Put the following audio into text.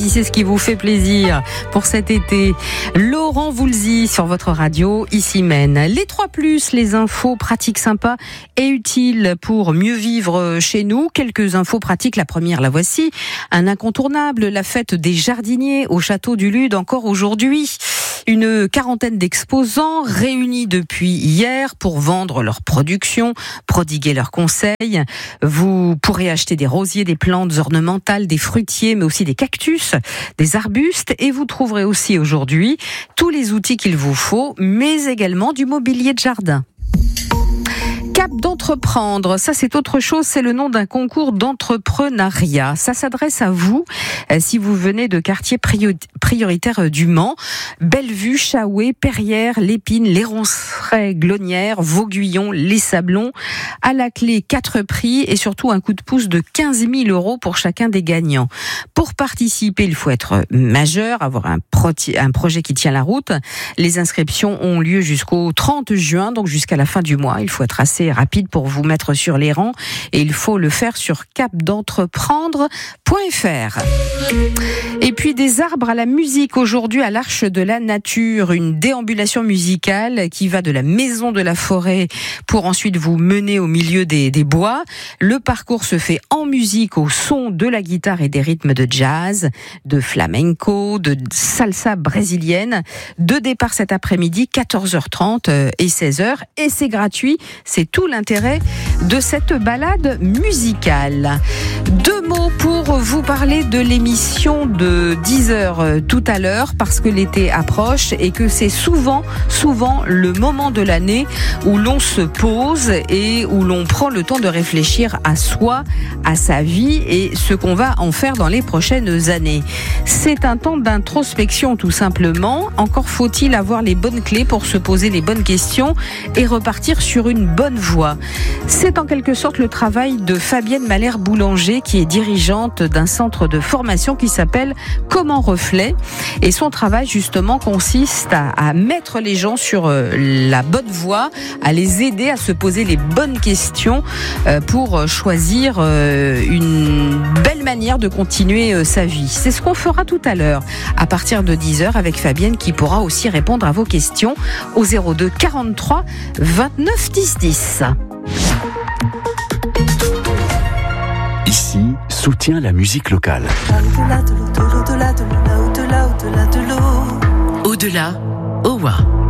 C'est ce qui vous fait plaisir pour cet été. Laurent Voulzy sur votre radio, ici Maine. Les 3+, les infos pratiques sympas et utiles pour mieux vivre chez nous. Quelques infos pratiques. La première, la voici. Un incontournable, la fête des jardiniers au château du Lude, encore aujourd'hui. Une quarantaine d'exposants réunis depuis hier pour vendre leur production, prodiguer leurs conseils. Vous pourrez acheter des rosiers, des plantes ornementales, des fruitiers, mais aussi des cactus, des arbustes. Et vous trouverez aussi aujourd'hui tous les outils qu'il vous faut, mais également du mobilier de jardin. Cap d'entreprendre, ça c'est autre chose, c'est le nom d'un concours d'entrepreneuriat. Ça s'adresse à vous si vous venez de quartiers prioritaires du Mans, Bellevue, Chaoué, Perrières, Lépine, Les Roncerets, Glonnières, Vauguyon, Les Sablons. À la clé, 4 prix et surtout un coup de pouce de 15 000 € pour chacun des gagnants. Pour participer, il faut être majeur, avoir un projet qui tient la route. Les inscriptions ont lieu jusqu'au 30 juin, donc jusqu'à la fin du mois. Il faut être assez rapide pour vous mettre sur les rangs et il faut le faire sur capdentreprendre.fr. Et puis des arbres à la musique aujourd'hui à l'Arche de la Nature, une déambulation musicale qui va de la maison de la forêt pour ensuite vous mener au milieu des bois. Le parcours se fait en musique au son de la guitare et des rythmes de jazz, de flamenco, de salsa brésilienne. Deux départs cet après-midi, 14h30 et 16h, et c'est gratuit. C'est tout l'intérêt de cette balade musicale. 2 mots pour vous parler de l'émission de 10h tout à l'heure, parce que l'été approche et que c'est souvent le moment de l'année où l'on se pose et où l'on prend le temps de réfléchir à soi, à sa vie et ce qu'on va en faire dans les prochaines années. C'est un temps d'introspection tout simplement. Encore faut-il avoir les bonnes clés pour se poser les bonnes questions et repartir sur une bonne voie. C'est en quelque sorte le travail de Fabienne Malher-Boulanger, qui est dirigeante d'un centre de formation qui s'appelle Comment Reflet. Et son travail justement consiste à mettre les gens sur la bonne voie, à les aider à se poser les bonnes questions pour choisir une belle manière de continuer sa vie. C'est ce qu'on fera tout à l'heure à partir de 10h avec Fabienne, qui pourra aussi répondre à vos questions au 02 43 29 10 10. Ici, soutient la musique locale. Au-delà, Owa.